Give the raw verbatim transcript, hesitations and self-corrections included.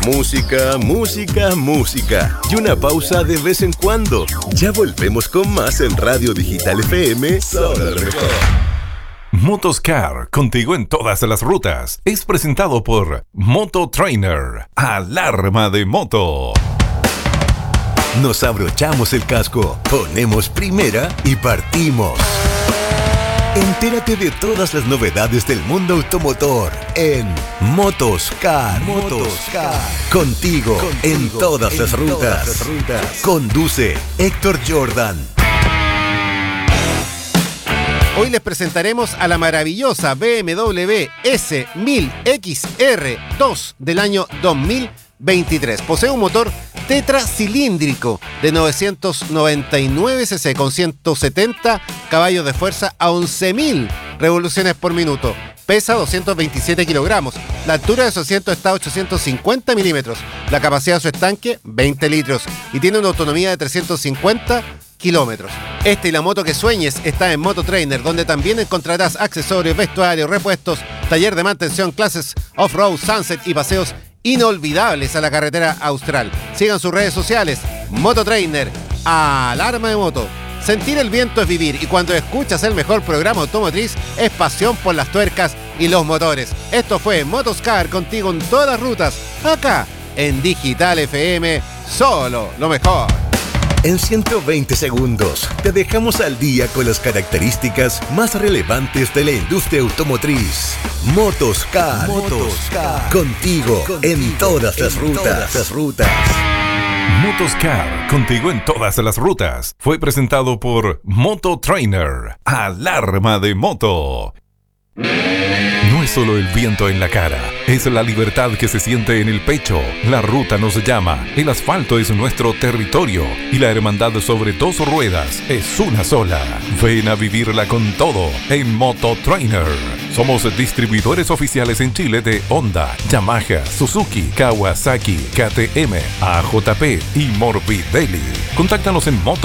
Música, música, música. Y una pausa de vez en cuando. Ya volvemos con más en Radio Digital F M. Solo lo mejor. Motoscar, contigo en todas las rutas. Es presentado por Moto Trainer. Alarma de moto. Nos abrochamos el casco, ponemos primera y partimos. Entérate de todas las novedades del mundo automotor en Motoscar. Motoscar. Contigo, Contigo en todas, en las, rutas. todas las rutas. Conduce Héctor Jordan. Hoy les presentaremos a la maravillosa B M W S mil X R dos del año dos mil veintitrés. Posee un motor tetracilíndrico de novecientos noventa y nueve cc con ciento setenta caballos de fuerza a once mil revoluciones por minuto. Pesa doscientos veintisiete kilogramos. La altura de su asiento está a ochocientos cincuenta milímetros. La capacidad de su estanque, veinte litros. Y tiene una autonomía de trescientos cincuenta kilómetros. Esta y la moto que sueñes está en Moto Trainer, donde también encontrarás accesorios, vestuarios, repuestos, taller de mantención, clases off-road, sunset y paseos inolvidables a la carretera austral. Sigan sus redes sociales, Moto Trainer, Alarma de moto. Sentir el viento es vivir, y cuando escuchas el mejor programa automotriz es pasión por las tuercas y los motores. Esto fue Motoscar, contigo en todas las rutas, acá en Digital F M, solo lo mejor. En ciento veinte segundos te dejamos al día con las características más relevantes de la industria automotriz. Motoscar, Motoscar. Contigo, contigo en todas las rutas. Todas las rutas. Motoscar, contigo en todas las rutas. Fue presentado por Moto Trainer. Alarma de moto. No es solo el viento en la cara, es la libertad que se siente en el pecho. La ruta nos llama, el asfalto es nuestro territorio y la hermandad sobre dos ruedas es una sola. Ven a vivirla con todo en Moto Trainer. Somos distribuidores oficiales en Chile de Honda, Yamaha, Suzuki, Kawasaki, K T M, A J P y Morbidelli. Contáctanos en Moto